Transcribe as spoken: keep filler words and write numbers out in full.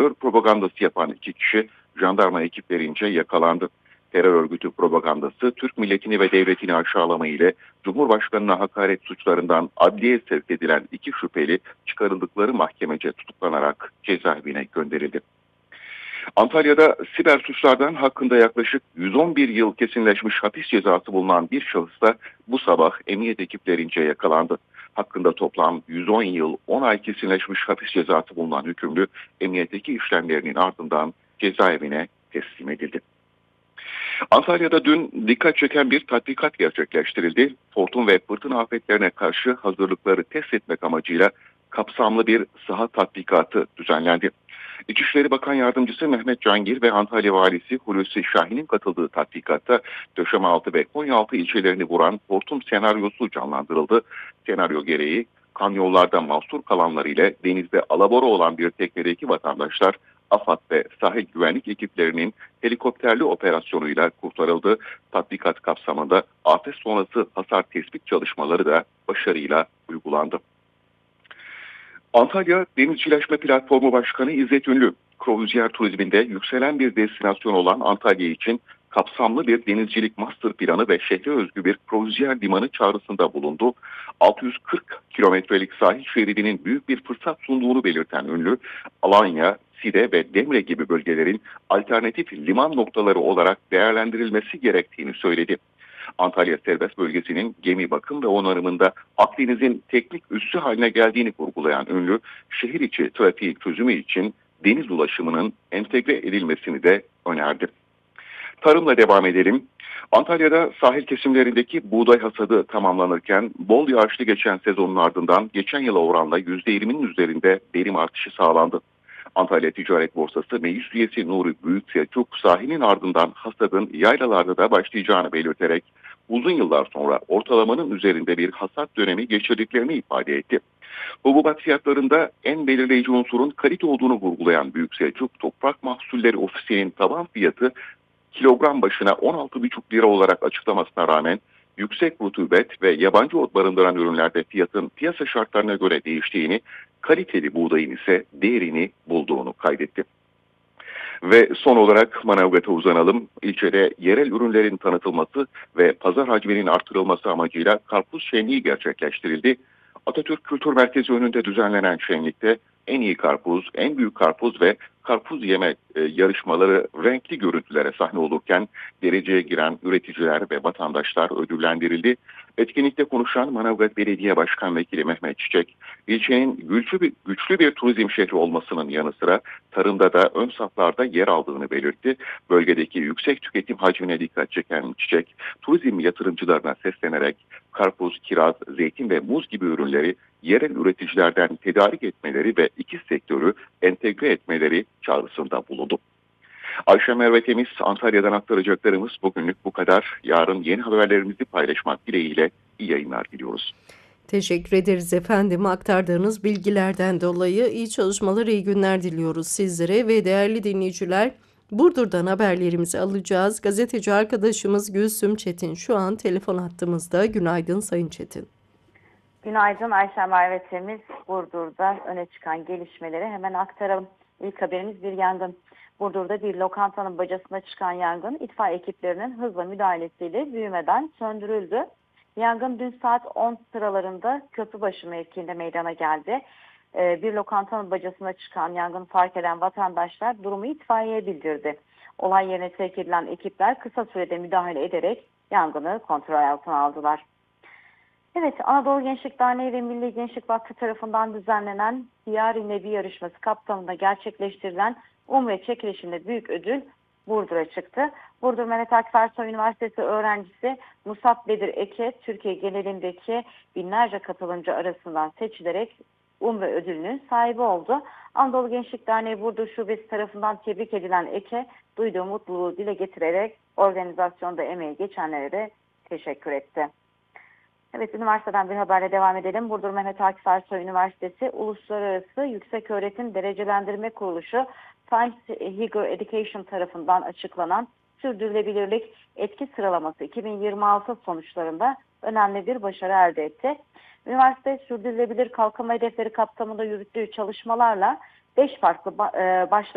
terör propagandası yapan iki kişi jandarma ekiplerince yakalandı. Terör örgütü propagandası Türk milletini ve devletini aşağılama ile Cumhurbaşkanı'na hakaret suçlarından adliyeye sevk edilen iki şüpheli çıkarıldıkları mahkemece tutuklanarak cezaevine gönderildi. Antalya'da siber suçlardan hakkında yaklaşık yüz on bir yıl kesinleşmiş hapis cezası bulunan bir şahıs da bu sabah emniyet ekiplerince yakalandı. Hakkında toplam yüz on yıl on ay kesinleşmiş hapis cezası bulunan hükümlü emniyetteki işlemlerinin ardından cezaevine teslim edildi. Antalya'da dün dikkat çeken bir tatbikat gerçekleştirildi. Hortum ve fırtına afetlerine karşı hazırlıkları test etmek amacıyla kapsamlı bir saha tatbikatı düzenlendi. İçişleri Bakan Yardımcısı Mehmet Cangir ve Antalya Valisi Hulusi Şahin'in katıldığı tatbikatta Döşemealtı ve Konyaaltı ilçelerini vuran hortum senaryosu canlandırıldı. Senaryo gereği kamyonlarda mahsur kalanlar ile denizde alabora olan bir teknedeki vatandaşlar AFAD ve sahil güvenlik ekiplerinin helikopterli operasyonuyla kurtarıldı. Tatbikat kapsamında afet sonrası hasar tespit çalışmaları da başarıyla uygulandı. Antalya Denizcileşme Platformu Başkanı İzzet Ünlü, kruvazyer turizminde yükselen bir destinasyon olan Antalya için kapsamlı bir denizcilik master planı ve şehre özgü bir kruvazyer limanı çağrısında bulundu. altı yüz kırk kilometrelik sahil şeridinin büyük bir fırsat sunduğunu belirten Ünlü, Alanya, Side ve Demre gibi bölgelerin alternatif liman noktaları olarak değerlendirilmesi gerektiğini söyledi. Antalya Serbest Bölgesi'nin gemi bakım ve onarımında Akdeniz'in teknik üssü haline geldiğini vurgulayan Ünlü, şehir içi trafiği çözümü için deniz ulaşımının entegre edilmesini de önerdi. Tarımla devam edelim. Antalya'da sahil kesimlerindeki buğday hasadı tamamlanırken bol yağışlı geçen sezonun ardından geçen yıla oranla yüzde yirminin üzerinde verim artışı sağlandı. Antalya Ticaret Borsası meclis üyesi Nuri Büyükselçuk sahilin ardından hasadın yaylalarda da başlayacağını belirterek uzun yıllar sonra ortalamanın üzerinde bir hasat dönemi geçirdiklerini ifade etti. Hububat fiyatlarında en belirleyici unsurun kalite olduğunu vurgulayan Büyükselçuk, Toprak Mahsulleri Ofisi'nin taban fiyatı kilogram başına on altı buçuk lira olarak açıklamasına rağmen yüksek rutubet ve yabancı ot barındıran ürünlerde fiyatın piyasa şartlarına göre değiştiğini, kaliteli buğdayın ise değerini bulduğunu kaydetti. Ve son olarak Manavgat'a uzanalım. İlçede yerel ürünlerin tanıtılması ve pazar hacminin artırılması amacıyla karpuz şenliği gerçekleştirildi. Atatürk Kültür Merkezi önünde düzenlenen şenlikte en iyi karpuz, en büyük karpuz ve karpuz yeme e, yarışmaları renkli görüntülere sahne olurken dereceye giren üreticiler ve vatandaşlar ödüllendirildi. Etkinlikte konuşan Manavgat Belediye Başkan Vekili Mehmet Çiçek, ilçenin güçlü bir, güçlü bir turizm şehri olmasının yanı sıra tarımda da ön saflarda yer aldığını belirtti. Bölgedeki yüksek tüketim hacmine dikkat çeken Çiçek, turizm yatırımcılarına seslenerek karpuz, kiraz, zeytin ve muz gibi ürünleri yerel üreticilerden tedarik etmeleri ve iki sektörü entegre etmeleri çağrısında bulundu. Ayşe Merve Temiz, Antalya'dan aktaracaklarımız bugünlük bu kadar. Yarın yeni haberlerimizi paylaşmak dileğiyle iyi yayınlar diliyoruz. Teşekkür ederiz efendim. Aktardığınız bilgilerden dolayı iyi çalışmalar, iyi günler diliyoruz sizlere ve değerli dinleyiciler. Burdur'dan haberlerimizi alacağız. Gazeteci arkadaşımız Gülsüm Çetin şu an telefon hattımızda. Günaydın Sayın Çetin. Günaydın Ayşe Merve Temiz. Burdur'da öne çıkan gelişmeleri hemen aktaralım. İlk haberimiz bir yangın. Burdur'da bir lokantanın bacasına çıkan yangın itfaiye ekiplerinin hızla müdahalesiyle büyümeden söndürüldü. Yangın dün saat on sıralarında Köprübaşı mevkiinde meydana geldi. Ee, bir lokantanın bacasına çıkan yangını fark eden vatandaşlar durumu itfaiyeye bildirdi. Olay yerine sevk edilen ekipler kısa sürede müdahale ederek yangını kontrol altına aldılar. Evet, Anadolu Gençlik Derneği ve Milli Gençlik Vakfı tarafından düzenlenen Diyar-ı Nebi yarışması kapsamında gerçekleştirilen Umre çekilişinde büyük ödül Burdur'a çıktı. Burdur Mehmet Akif Ersoy Üniversitesi öğrencisi Musab Bedir Eke, Türkiye genelindeki binlerce katılımcı arasından seçilerek Umre ödülünün sahibi oldu. Anadolu Gençlik Derneği Burdur Şubesi tarafından tebrik edilen Eke, duyduğu mutluluğu dile getirerek organizasyonda emeği geçenlere de teşekkür etti. Evet, üniversiteden bir haberle devam edelim. Burdur Mehmet Akif Ersoy Üniversitesi Uluslararası Yükseköğretim Derecelendirme Kuruluşu Times Higher Education tarafından açıklanan sürdürülebilirlik etki sıralaması iki bin yirmi altı sonuçlarında önemli bir başarı elde etti. Üniversite sürdürülebilir kalkınma hedefleri kapsamında yürüttüğü çalışmalarla beş farklı başlık